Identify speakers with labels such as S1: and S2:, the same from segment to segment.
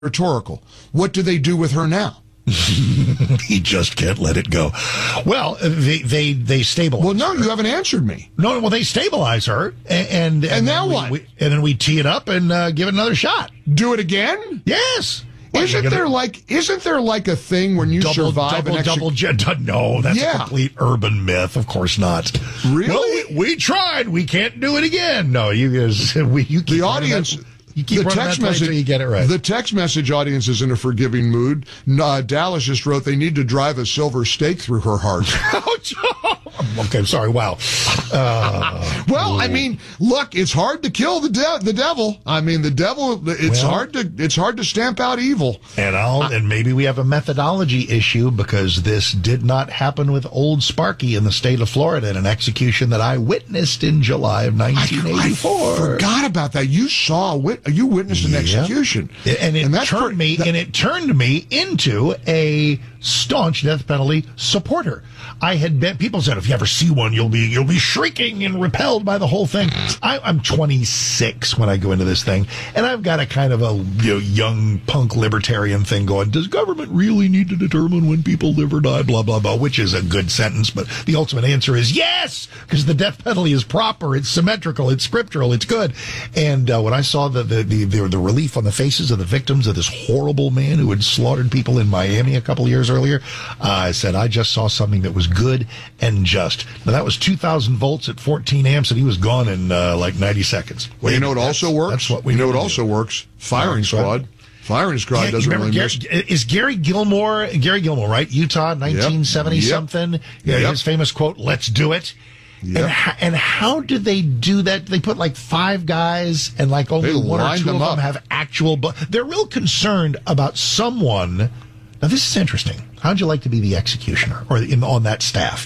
S1: rhetorical. What do they do with her now?
S2: He just can't let it go. Well, they stabilize.
S1: Well, no,
S2: her.
S1: you haven't answered me.
S2: No, well, they stabilize her, and
S1: now what?
S2: And then we tee it up and give it another shot.
S1: Do it again?
S2: Yes.
S1: Isn't there like a thing when you survive an execution?
S2: No, that's a complete urban myth. Of course not.
S1: Really?
S2: Well, we tried. We can't do it again. No, you keep
S1: the audience.
S2: You keep
S1: the text message,
S2: until you get it right.
S1: The text message audience is in a forgiving mood. Dallas just wrote they need to drive a silver stake through her heart.
S2: Okay, sorry. Wow.
S1: Well, I mean, look, it's hard to kill the devil. I mean, the devil. It's hard to stamp out evil.
S2: And maybe we have a methodology issue because this did not happen with old Sparky in the state of Florida in an execution that I witnessed in July of 1984.
S1: I forgot about that. You witnessed an execution,
S2: and it turned me into a staunch death penalty supporter. I had been, people said, if you ever see one, you'll be shrieking and repelled by the whole thing. I'm 26 when I go into this thing, and I've got a kind of a young punk libertarian thing going, does government really need to determine when people live or die, blah, blah, blah, which is a good sentence, but the ultimate answer is yes, because the death penalty is proper, it's symmetrical, it's scriptural, it's good. And when I saw the relief on the faces of the victims of this horrible man who had slaughtered people in Miami a couple of years earlier, I said, I just saw something that was good and just. Now, that was 2,000 volts at 14 amps, and he was gone in like 90 seconds.
S1: Well, you know what also works?
S2: That's what we
S1: also works? Firing squad. Firing squad doesn't really miss.
S2: Is Gary Gilmore, right? Utah, 1970-something.
S1: Yep.
S2: His famous quote, let's do it. Yep. And how do they do that? They put like 5 guys and like only 1 or 2 of them have actual... They're real concerned about someone... Now, this is interesting. How'd you like to be the executioner or on that staff?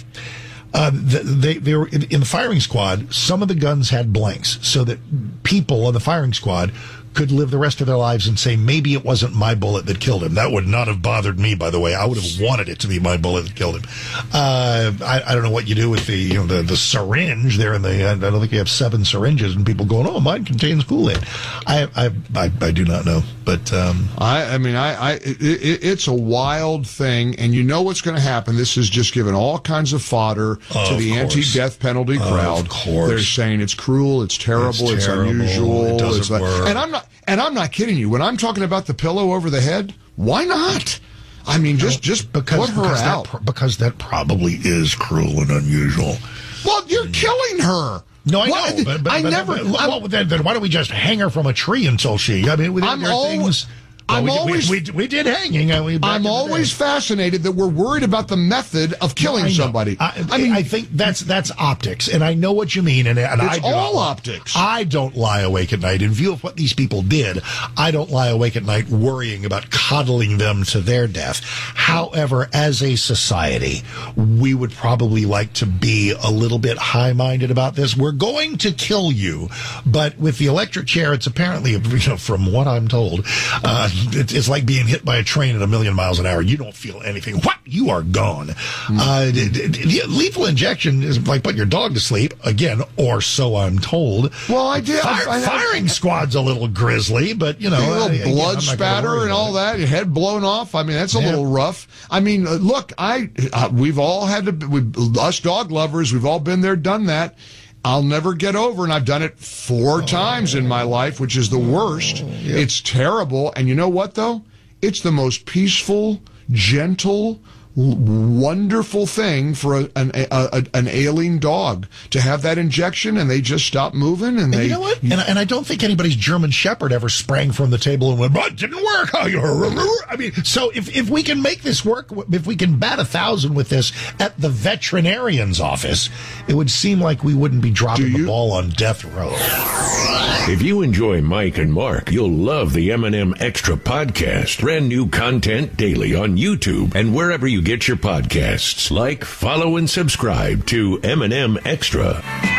S2: They were in the firing squad. Some of the guns had blanks so that people on the firing squad could live the rest of their lives and say, maybe it wasn't my bullet that killed him. That would not have bothered me, by the way. I would have wanted it to be my bullet that killed him. I don't know what you do with the syringe there I don't think you have 7 syringes and people going, oh, mine contains Kool-Aid. I do not know, but
S1: it's a wild thing, and you know what's going to happen. This is just given all kinds of fodder to the anti-death penalty crowd.
S2: Of course.
S1: They're saying it's cruel, it's terrible, it's unusual.
S2: It doesn't work.
S1: And I'm not kidding you. When I'm talking about the pillow over the head, why not? I mean, just put her out.
S2: Because that probably is cruel and unusual.
S1: Well, you're killing her.
S2: No, I know. Then why don't we just hang her from a tree until she? I mean, we did hanging.
S1: I'm always fascinated that we're worried about the method of killing somebody.
S2: I think that's optics, and I know what you mean. And
S1: it's all optics.
S2: I don't lie awake at night in view of what these people did. I don't lie awake at night worrying about coddling them to their death. However, as a society, we would probably like to be a little bit high-minded about this. We're going to kill you, but with the electric chair, it's apparently, from what I'm told. It's like being hit by a train at 1,000,000 miles an hour. You don't feel anything. What? You are gone. Lethal injection is like putting your dog to sleep, again, or so I'm told.
S1: Well, I did.
S2: Firing squad's a little grisly, but,
S1: a little blood spatter and all that, your head blown off. I mean, that's a little rough. I mean, look, we've all had to, us dog lovers, we've all been there, done that. I'll never get over, and I've done it 4 times in my life, which is the worst. Yeah. It's terrible. And you know what, though? It's the most peaceful, gentle, wonderful thing for an ailing dog to have that injection, and they just stop moving. And
S2: you know what? And I don't think anybody's German Shepherd ever sprang from the table and went, "But it didn't work." I mean, so if we can make this work, if we can bat 1,000 with this at the veterinarian's office, it would seem like we wouldn't be dropping the ball on death row.
S3: If you enjoy Mike and Mark, you'll love the M&M Extra podcast. Brand new content daily on YouTube and wherever you get your podcasts. Like, follow, and subscribe to M&M Extra.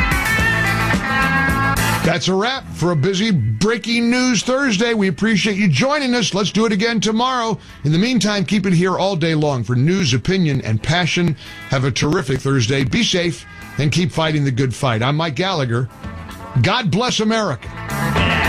S1: That's a wrap for a busy Breaking News Thursday. We appreciate you joining us. Let's do it again tomorrow. In the meantime, keep it here all day long for news, opinion, and passion. Have a terrific Thursday. Be safe and keep fighting the good fight. I'm Mike Gallagher. God bless America.